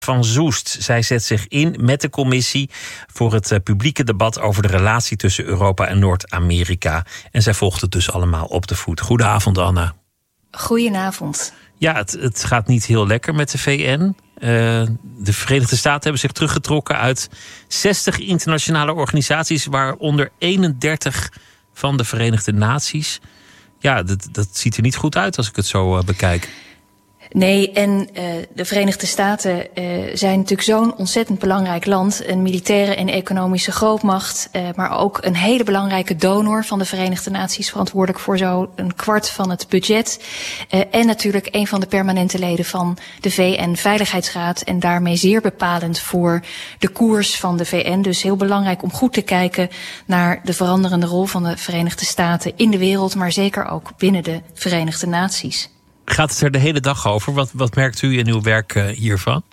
van Zoest. Zij zet zich in met de commissie voor het publieke debat over de relatie tussen Europa en Noord-Amerika. En zij volgt het dus allemaal op de voet. Goedenavond, Anna. Goedenavond. Ja, het gaat niet heel lekker met de VN. De Verenigde Staten hebben zich teruggetrokken uit 60 internationale organisaties, waaronder 31 van de Verenigde Naties. Ja, dat ziet er niet goed uit als ik het zo bekijk. Nee, en de Verenigde Staten zijn natuurlijk zo'n ontzettend belangrijk land. Een militaire en economische grootmacht. Maar ook een hele belangrijke donor van de Verenigde Naties. Verantwoordelijk voor zo'n kwart van het budget. En natuurlijk een van de permanente leden van de VN-veiligheidsraad. En daarmee zeer bepalend voor de koers van de VN. Dus heel belangrijk om goed te kijken naar de veranderende rol van de Verenigde Staten in de wereld. Maar zeker ook binnen de Verenigde Naties. Gaat het er de hele dag over? Wat merkt u in uw werk hiervan?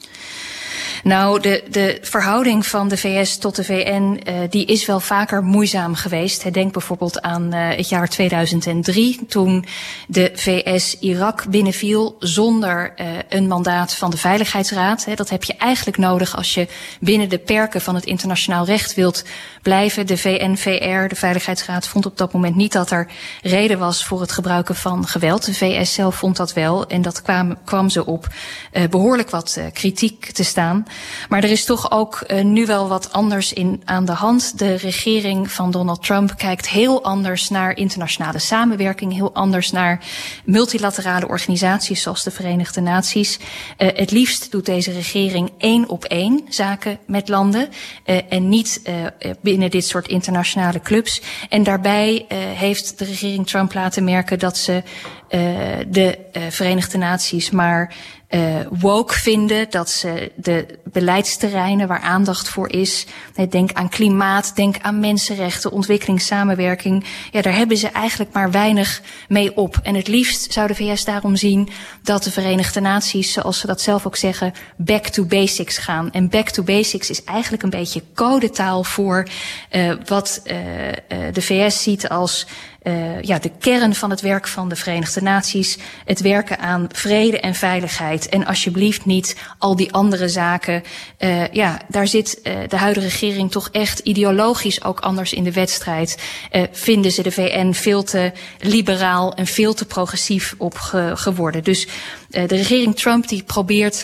Nou, de verhouding van de VS tot de VN, die is wel vaker moeizaam geweest. Denk bijvoorbeeld aan het jaar 2003, toen de VS Irak binnenviel zonder een mandaat van de Veiligheidsraad. Dat heb je eigenlijk nodig als je binnen de perken van het internationaal recht wilt blijven. De VN-VR, de Veiligheidsraad, vond op dat moment niet dat er reden was voor het gebruiken van geweld. De VS zelf vond dat wel en dat kwam ze op behoorlijk wat kritiek te staan. Maar er is toch ook nu wel wat anders aan de hand. De regering van Donald Trump kijkt heel anders naar internationale samenwerking, heel anders naar multilaterale organisaties zoals de Verenigde Naties. Het liefst doet deze regering 1-op-1 zaken met landen en niet binnen dit soort internationale clubs. En daarbij heeft de regering Trump laten merken dat ze de Verenigde Naties maar woke vinden, dat ze de beleidsterreinen waar aandacht voor is, denk aan klimaat, denk aan mensenrechten, ontwikkelingssamenwerking, ja, daar hebben ze eigenlijk maar weinig mee op. En het liefst zou de VS daarom zien dat de Verenigde Naties, zoals ze dat zelf ook zeggen, back to basics gaan. En back to basics is eigenlijk een beetje codetaal voor wat de VS ziet als de kern van het werk van de Verenigde Naties, het werken aan vrede en veiligheid. En alsjeblieft niet al die andere zaken. Daar zit de huidige regering toch echt ideologisch ook anders in de wedstrijd. Vinden ze de VN veel te liberaal en veel te progressief op geworden. Dus de regering Trump die probeert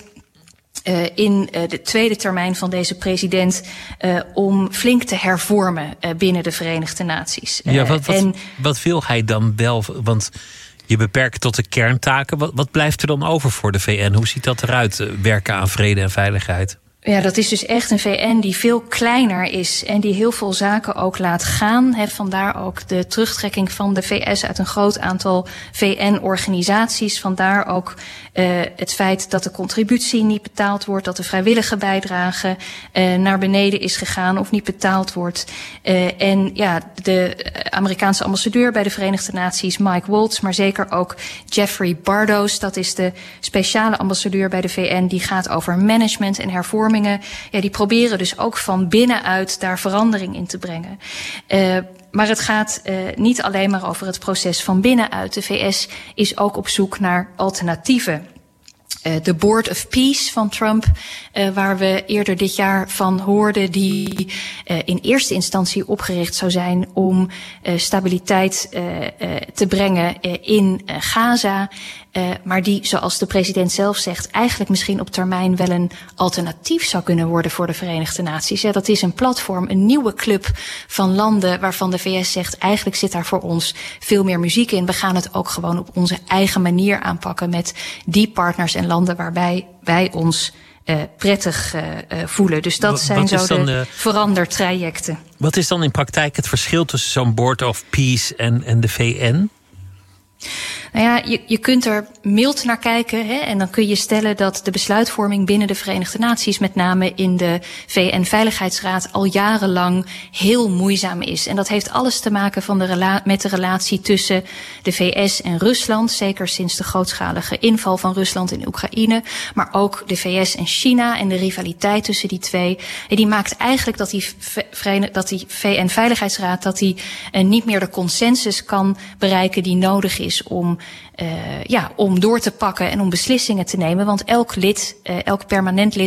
in de tweede termijn van deze president om flink te hervormen binnen de Verenigde Naties. Wat wil hij dan wel? Want je beperkt tot de kerntaken. Wat blijft er dan over voor de VN? Hoe ziet dat eruit, werken aan vrede en veiligheid? Ja, dat is dus echt een VN die veel kleiner is en die heel veel zaken ook laat gaan. Vandaar ook de terugtrekking van de VS uit een groot aantal VN-organisaties. Vandaar ook het feit dat de contributie niet betaald wordt, dat de vrijwillige bijdrage naar beneden is gegaan of niet betaald wordt. De Amerikaanse ambassadeur bij de Verenigde Naties, Mike Waltz, maar zeker ook Jeffrey Bardos, dat is de speciale ambassadeur bij de VN, die gaat over management en hervormingen. Ja, die proberen dus ook van binnenuit daar verandering in te brengen. Maar het gaat niet alleen maar over het proces van binnenuit. De VS is ook op zoek naar alternatieven. De Board of Peace van Trump, waar we eerder dit jaar van hoorden, die in eerste instantie opgericht zou zijn om stabiliteit te brengen in Gaza. Maar die, zoals de president zelf zegt, eigenlijk misschien op termijn wel een alternatief zou kunnen worden voor de Verenigde Naties. Ja, dat is een platform, een nieuwe club van landen waarvan de VS zegt, eigenlijk zit daar voor ons veel meer muziek in. We gaan het ook gewoon op onze eigen manier aanpakken met die partners en landen waarbij wij ons prettig voelen. Dus dat zijn zo de verandertrajecten. Wat is dan in praktijk het verschil tussen zo'n Board of Peace en de VN? Nou ja, je kunt er mild naar kijken, en dan kun je stellen dat de besluitvorming binnen de Verenigde Naties, met name in de VN-veiligheidsraad, al jarenlang heel moeizaam is. En dat heeft alles te maken met de relatie tussen de VS en Rusland, zeker sinds de grootschalige inval van Rusland in Oekraïne, maar ook de VS en China en de rivaliteit tussen die twee. En die maakt eigenlijk dat die VN-veiligheidsraad niet meer de consensus kan bereiken die nodig is om door te pakken en om beslissingen te nemen. Want elk permanent lid